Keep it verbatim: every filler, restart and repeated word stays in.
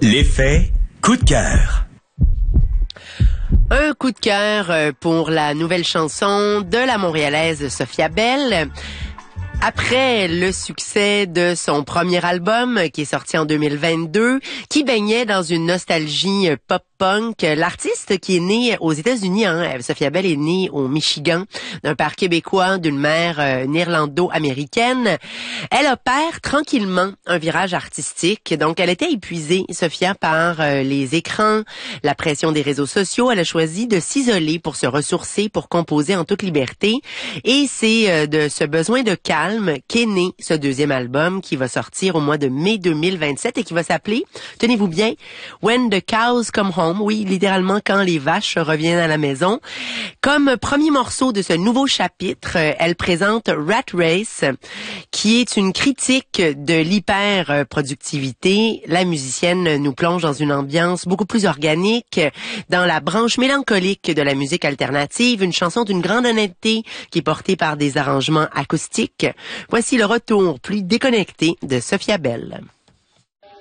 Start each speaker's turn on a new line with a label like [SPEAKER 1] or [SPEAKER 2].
[SPEAKER 1] L'effet coup de cœur.
[SPEAKER 2] Un coup de cœur pour la nouvelle chanson de la Montréalaise Sophia Bell. Après le succès de son premier album, qui est sorti en deux mille vingt-deux, qui baignait dans une nostalgie pop-punk, l'artiste qui est née aux États-Unis, hein, Sophia Bell est née au Michigan, d'un père québécois, d'une mère euh, néerlando-américaine. Elle opère tranquillement un virage artistique. Donc, elle était épuisée, Sophia, par euh, les écrans, la pression des réseaux sociaux. Elle a choisi de s'isoler pour se ressourcer, pour composer en toute liberté. Et c'est euh, de ce besoin de calme qu'est né ce deuxième album qui va sortir au mois de mai deux mille vingt-sept et qui va s'appeler, tenez-vous bien, When the Cows Come Home. Oui, littéralement quand les vaches reviennent à la maison. Comme premier morceau de ce nouveau chapitre, elle présente Rat Race, qui est une critique de l'hyper-productivité. La musicienne nous plonge dans une ambiance beaucoup plus organique, dans la branche mélancolique de la musique alternative, une chanson d'une grande honnêteté qui est portée par des arrangements acoustiques. Voici le retour plus déconnecté de Sophia Bell.